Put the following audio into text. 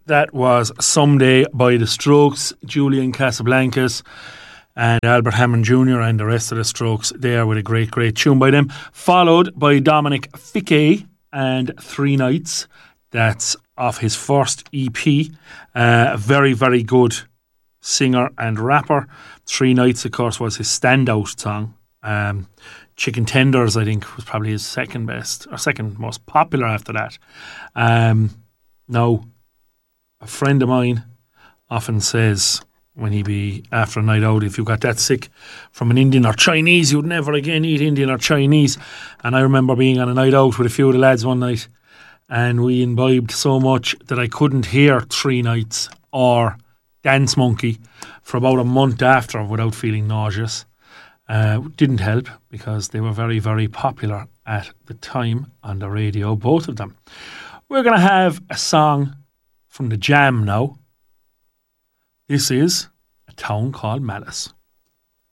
That was Someday by The Strokes, Julian Casablancas and Albert Hammond Jr. and the rest of the Strokes there with a great, great tune by them. Followed by Dominic Fike and Three Nights. That's off his first EP. A very, very good singer and rapper. Three Nights, of course, was his standout song. Chicken Tenders, I think, was probably his second best, or second most popular after that. Now, a friend of mine often says when he be after a night out, if you got that sick from an Indian or Chinese, you'd never again eat Indian or Chinese. And I remember being on a night out with a few of the lads one night, and we imbibed so much that I couldn't hear Three Nights or Dance Monkey for about a month after without feeling nauseous. Didn't help because they were very, very popular at the time on the radio, both of them. We're going to have a song from the Jam now. This is A Town Called Malice.